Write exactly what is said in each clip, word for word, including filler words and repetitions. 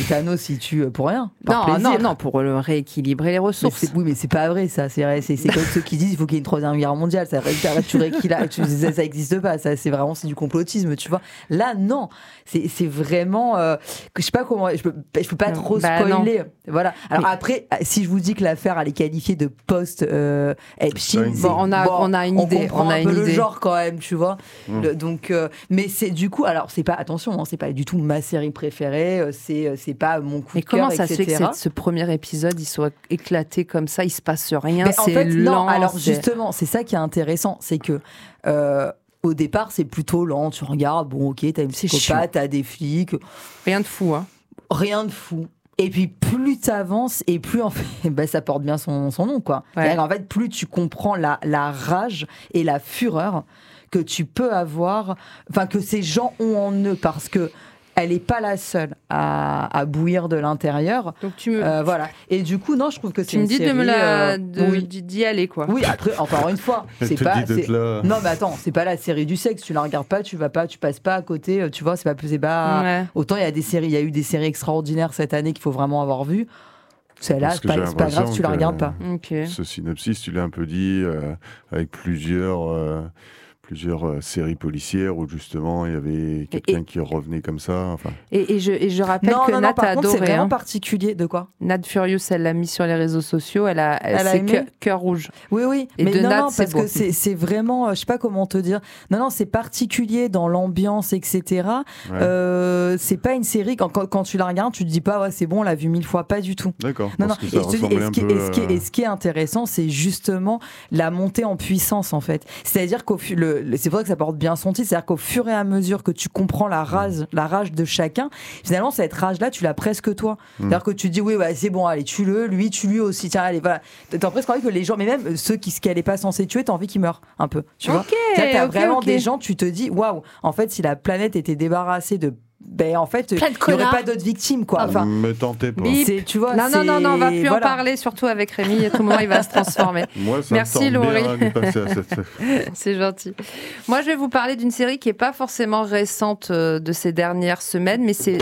Thanos il tue pour rien. Par non, plaisir. non, non, pour le rééquilibrer les ressources. Mais oui, mais c'est pas vrai ça. C'est vrai, c'est, c'est comme ceux qui disent il faut qu'il y ait une troisième guerre mondiale. Ça, ça, tu rééquilibres, tu, ça, ça existe pas. Ça, c'est vraiment c'est du complotisme, tu vois. Là, non, c'est, c'est vraiment. Euh, je sais pas comment. Je peux, je peux pas non, trop bah spoiler. Non. Voilà. Alors mais... après, si je vous dis que l'affaire elle est qualifiée de post euh, Epstein, bon, on a, bon, on a une on idée. comprend On a un une peu idée. le genre quand même, tu vois. Mmh. Le, donc, euh, mais c'est du coup. Alors, c'est pas attention, hein, c'est pas du tout ma série préférée. C'est, c'est pas mon coup mais de cœur. Mais comment ça et cetera. se fait que cette, ce premier épisode il soit éclaté comme ça, il se passe rien, mais c'est en fait, lent. Non, alors c'est... justement, c'est ça qui est intéressant, c'est que euh, au départ, c'est plutôt lent. Tu regardes, bon, ok, t'as une psychopathe, t'as des flics, rien de fou, hein. Rien de fou. Et puis plus t'avances et plus en fait, ben, ça porte bien son, son nom, quoi. Ouais. En fait, plus tu comprends la, la rage et la fureur que tu peux avoir, enfin que ces gens ont en eux, parce que elle n'est pas la seule à, à bouillir de l'intérieur. Donc tu me... euh, voilà. Et du coup, non, je trouve que c'est tu me une dis série, de me la... euh, de... oui. d'y aller, quoi. Oui, après, encore une fois, c'est pas. C'est... Non, mais attends, c'est pas la série du sexe. Tu la regardes pas, tu vas pas, tu passes pas à côté. Tu vois, c'est pas, c'est pas. Ouais. Autant il y a des séries, il y a eu des séries extraordinaires cette année qu'il faut vraiment avoir vues. Celle-là, c'est pas, c'est pas grave, tu la regardes pas. Okay. Ce synopsis, tu l'as un peu dit, euh, avec plusieurs. Euh... plusieurs euh, séries policières où justement il y avait quelqu'un et, qui revenait comme ça. Enfin. Et, et, je, et je rappelle non, que non, Nat non, par a contre, adoré. C'est vraiment hein. particulier. De quoi? Nat Furious, elle l'a mis sur les réseaux sociaux. Elle a, elle, elle c'est a aimé cœur rouge. Oui, oui. Et mais de non, Nat, non, c'est parce beau. que c'est, c'est vraiment, je sais pas comment te dire. Non, non, c'est particulier dans l'ambiance, et cetera. Ouais. Euh, c'est pas une série quand, quand, quand tu la regardes, tu te dis pas ouais, c'est bon, on l'a vu mille fois, pas du tout. D'accord. Non, non. Que ça et, ce, et, ce qui, peu, et, ce qui, et ce qui est intéressant, c'est justement la montée en puissance en fait. C'est-à-dire qu'au le, le, c'est pour ça que ça porte bien son titre. C'est-à-dire qu'au fur et à mesure que tu comprends la rage, mmh. la rage de chacun, finalement cette rage-là, tu l'as presque toi. Mmh. C'est-à-dire que tu te dis oui, ouais, c'est bon, allez, tue-le, lui, tue-lui aussi. Tiens, allez, voilà. T'as presque envie que les gens, mais même ceux qui qu'elle n'est pas censée tuer, t'as envie qu'ils meurent un peu. Tu vois. Okay, C'est-à-dire que t'as okay, vraiment okay. des gens, tu te dis waouh. En fait, si la planète était débarrassée de ben en fait, il n'y aurait pas d'autres victimes, quoi. Enfin, me tentez pas. C'est, tu vois, non, c'est... non, non, non, on va plus voilà. en parler, surtout avec Rémi. À tout moment, il va se transformer. Moi, ça Merci, me tente Laurie. bien de passer à cette... C'est gentil. Moi, je vais vous parler d'une série qui n'est pas forcément récente euh, de ces dernières semaines, mais c'est...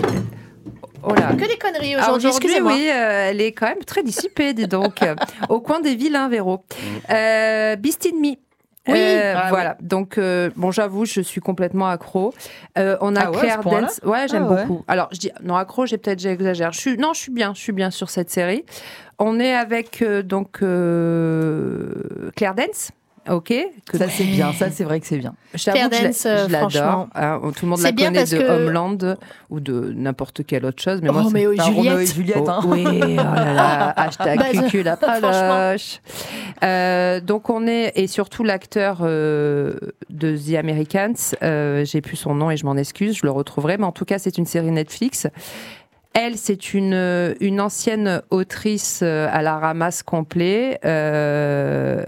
Oh là. Que des conneries aujourd'hui, aujourd'hui excusez-moi. Oui, euh, elle est quand même très dissipée, dis donc. euh, au coin des vilains, Véro. Euh, Beast in Me. Oui, euh, ah, voilà. oui. Donc, euh, bon, j'avoue, je suis complètement accro. Euh, on a ah ouais, Claire Dance. Ouais, j'aime ah ouais. beaucoup. Alors, je dis non accro, j'ai peut-être j'exagère. Je suis non, je suis bien, je suis bien sur cette série. On est avec euh, donc euh, Claire Dance. Ok, que ça c'est bien, ça c'est vrai que c'est bien. J'avoue que Dance, je, je l'adore. Hein, tout le monde c'est la connaît de que... Homeland ou de n'importe quelle autre chose. Mais oh, moi, mais c'est oh, Juliette. Roméo et Juliette. Hein. Oh, oui, oh là là, hashtag bah, cucul la paloche. Euh, donc on est, et surtout l'acteur euh, de The Americans, euh, j'ai plus son nom et je m'en excuse, je le retrouverai, mais en tout cas c'est une série Netflix. Elle, c'est une, une ancienne autrice à la ramasse complet. Euh,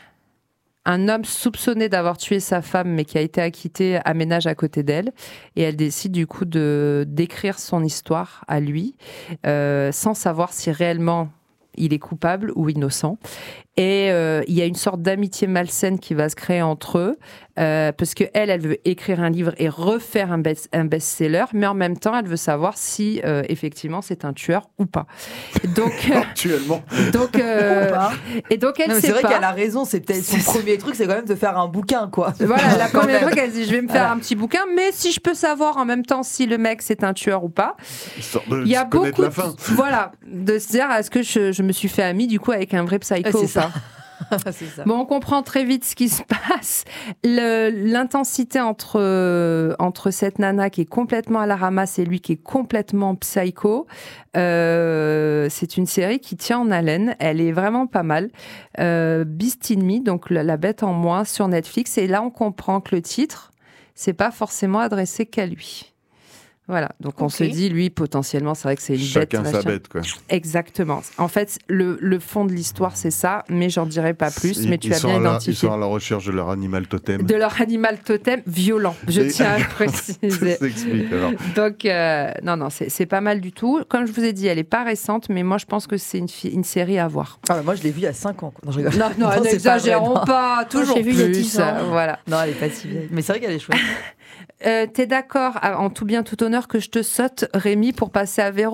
un homme soupçonné d'avoir tué sa femme, mais qui a été acquitté, aménage à côté d'elle. Et elle décide du coup de, d'écrire son histoire à lui, euh, sans savoir si réellement il est coupable ou innocent. Et euh, il y a une sorte d'amitié malsaine qui va se créer entre eux, euh, parce que elle, elle veut écrire un livre et refaire un, best, un best-seller, mais en même temps, elle veut savoir si euh, effectivement c'est un tueur ou pas. Donc, euh, actuellement. Donc, euh, et donc elle non, sait c'est vrai pas. qu'elle a raison. C'est peut-être son premier truc, c'est quand même de faire un bouquin, quoi. Voilà, la première truc, elle dit, je vais me faire voilà. un petit bouquin, mais si je peux savoir en même temps si le mec c'est un tueur ou pas. Il y a beaucoup, de, voilà, de se dire, est-ce que je, je me suis fait amie du coup avec un vrai psycho ouais, ou pas. C'est ça. Bon, on comprend très vite ce qui se passe. Le, l'intensité entre, euh, entre cette nana qui est complètement à la ramasse et lui qui est complètement psycho, euh, c'est une série qui tient en haleine. Elle est vraiment pas mal. Euh, Beast in Me, donc la, la bête en moi sur Netflix. Et là, on comprend que le titre, c'est pas forcément adressé qu'à lui. Voilà, donc on okay. se dit, lui, potentiellement, c'est vrai que c'est une Chacun bête. Chacun sa bête, quoi. Exactement. En fait, le, le fond de l'histoire, c'est ça, mais j'en dirai pas plus, ils, mais tu ils as bien la, identifié. Ils sont à la recherche de leur animal totem. De leur animal totem violent, je Et... tiens à le préciser. Ça s'explique, alors. Donc, euh, non, non, c'est, c'est pas mal du tout. Comme je vous ai dit, elle est pas récente, mais moi, je pense que c'est une, fi- une série à voir. Ah, bah moi, je l'ai vue il y a cinq ans. Non, je rigole. Non, non, non n'exagérons pas, pas, toujours j'ai plus. Vu il y a dix ans. Voilà. Non, elle est pas si vieille. Mais c'est vrai qu'elle est chouette. Euh, t'es d'accord, en tout bien, tout honneur, que je te saute, Rémi, pour passer à Véro ?